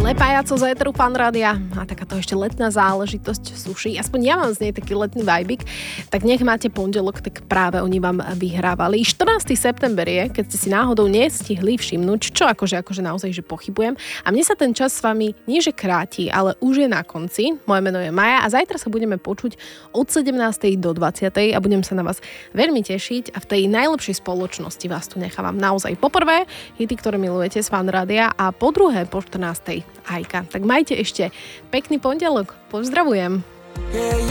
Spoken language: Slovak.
Pajaco z éteru Fan Rádia a takáto ešte letná záležitosť suší. Aspoň ja mám z nej taký letný vibík. Tak nech máte pondelok, tak práve oni vám vyhrávali. 14. september je, keď ste si náhodou nestihli všimnúť, čo akože naozaj, že pochybujem. A mne sa ten čas s vami nie že kráti, ale už je na konci. Moje meno je Maja a zajtra sa budeme počuť od 17. do 20. a budem sa na vás veľmi tešiť a v tej najlepšej spoločnosti vás tu nechávam naozaj po prvé hity, ktoré milujete z Fan Rádia a po druhé po 14. Ajka. Tak majte ešte pekný pondelok. Pozdravujem.